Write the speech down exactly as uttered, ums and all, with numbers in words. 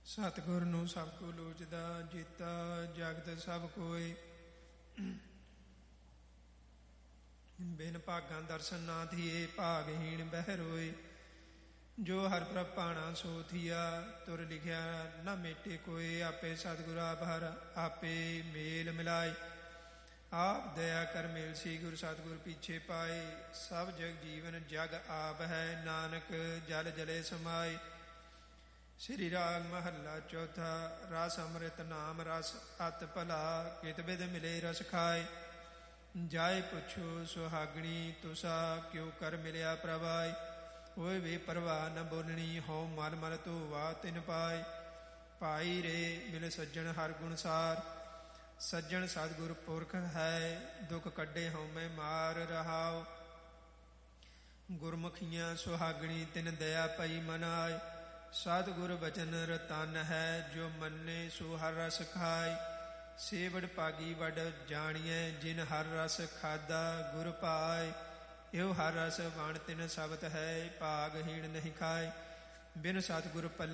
ਸਤਿਗੁਰ ਨੂੰ ਸਭ ਕੋ ਲੋਚਦਾ, ਜੀਤਾ ਜਗਤ ਸਭ ਕੋਇ। ਬਿਨ ਭਾਗਾਂ ਦਰਸ਼ਨ ਨਾ ਥੀਏ, ਭਾਗਹੀਣ ਬਹਿ ਰੋਏ। ਜੋ ਹਰਿ ਪ੍ਰਭ ਭਾਣਾ ਸੋ ਥੀਆ, ਤੁਰ ਲਿਖਿਆ ਨਾ ਮੇਟੇ ਕੋਏ। ਆਪੇ ਸਤਿਗੁਰ ਆਪ ਹਰਿ ਆਪੇ ਮੇਲ ਮਿਲਾਏ। ਆਪ ਦਇਆ ਕਰ ਮੇਲ ਸੀ ਗੁਰ ਸਤਿਗੁਰ ਪਿੱਛੇ ਪਾਏ। ਸਭ ਜਗ ਜੀਵਨ ਜਗ ਆਪ ਹੈ, ਨਾਨਕ ਜਲ ਜਲੇ ਸਮਾਏ। ਸ੍ਰੀ ਰਾਗ ਮਹੱਲਾ ਚੌਥਾ। ਰਸ ਅੰਮ੍ਰਿਤ ਨਾਮ ਰਸ ਅਤਿ ਭਲਾ, ਕਿਤ ਬਿਧ ਮਿਲੇ ਰਸ ਖਾਏ। ਜਾਇ ਪੁੱਛੋ ਸੁਹਾਗਣੀ ਤੁਸਾ, ਕਿਉ ਕਰ ਮਿਲਿਆ ਪ੍ਰਵਾਇ। ਹੋਏ ਵੇ ਪ੍ਰਵਾਹ ਨ ਬੋਲਣੀ, ਹਉ ਮਲ ਮਲ ਧੋਵਾ ਤਿਨ ਪਾਏ। ਭਾਈ ਰੇ ਮਿਲ ਸੱਜਣ ਹਰ ਗੁਣ ਸਾਰ, ਸੱਜਣ ਸਤਿਗੁਰ ਪੁਰਖ ਹੈ। ਦੁਖ ਕੱਢੇ ਹਉ ਮੈਂ ਮਾਰ ਰਹਾਉ, ਗੁਰਮੁਖੀਆਂ ਸੁਹਾਗਣੀ ਤਿਨ ਦਇਆ ਪਈ ਮਨ ਆਏ। ਸਤਿਗੁਰ ਬਚਨ ਰਤਨ ਹੈ, ਜੋ ਮੰਨੇ ਸੋ ਹਰ ਰਸ ਖਾਏ। ਸੇਵੜ ਭਾਗੀ ਵਡ ਜਾਣੀਐ, ਜਿਨ ਹਰ ਰਸ ਖਾਧਾ ਗੁਰ ਪਾਏ। ਇਹੋ ਹਰ ਰਸ ਵਣ ਤਿਨ ਸਬਤ ਹੈ, ਭਾਗਹੀਣ ਨਹੀਂ ਖਾਏ। ਬਿਨ ਸਤਿਗੁਰ ਪੱਲੇ